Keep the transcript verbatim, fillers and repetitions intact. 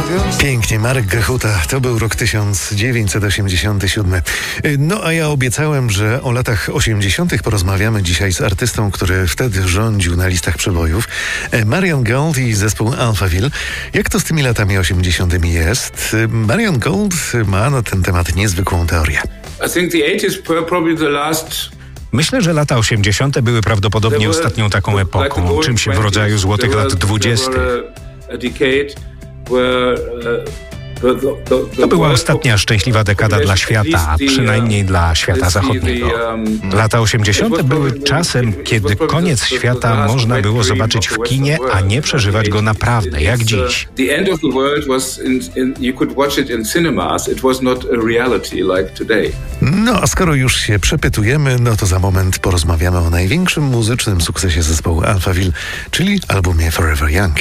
Pięknie, Marek Grechuta. To był rok tysiąc dziewięćset osiemdziesiąty siódmy. No a ja obiecałem, że o latach osiemdziesiątych porozmawiamy dzisiaj z artystą, który wtedy rządził na listach przebojów. Marian Gold i zespół Alphaville. Jak to z tymi latami osiemdziesiątymi jest? Marian Gold ma na ten temat niezwykłą teorię. I think the eighties were probably the last. Myślę, że lata osiemdziesiąte były prawdopodobnie ostatnią taką epoką, czymś w rodzaju złotych lat dwudziestych. To była ostatnia szczęśliwa dekada dla świata, a przynajmniej dla świata zachodniego. Lata osiemdziesiąte były czasem, kiedy koniec świata można było zobaczyć w kinie, a nie przeżywać go naprawdę, jak dziś. No a skoro już się przepytujemy, no to za moment porozmawiamy o największym muzycznym sukcesie zespołu Alphaville, czyli albumie Forever Young.